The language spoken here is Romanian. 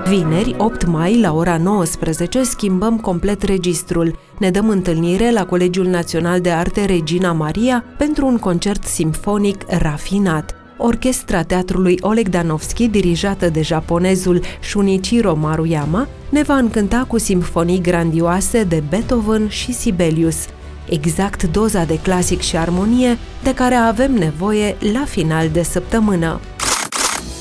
Vineri, 8 mai, la ora 19, schimbăm complet registrul. Ne dăm întâlnire la Colegiul Național de Arte Regina Maria pentru un concert simfonic rafinat. Orchestra Teatrului Oleg Danovski, dirijată de japonezul Shunichiro Maruyama, ne va încânta cu simfonii grandioase de Beethoven și Sibelius. Exact doza de clasic și armonie de care avem nevoie la final de săptămână.